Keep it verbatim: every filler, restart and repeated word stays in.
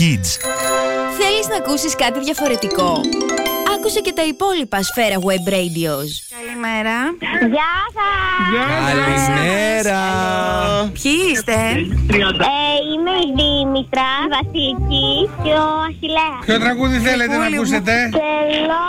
Kids. Θέλεις να ακούσεις κάτι διαφορετικό? Άκουσε και τα υπόλοιπα Σφαίρα Web Radios. Καλημέρα. Γεια σας. Καλημέρα. Ποιοι είστε? Ε, είμαι η Δήμητρα, Βασιλική και ο Αχιλλέας. Ποιο τραγούδι θέλετε να Πολύ μου. ακούσετε? Θέλω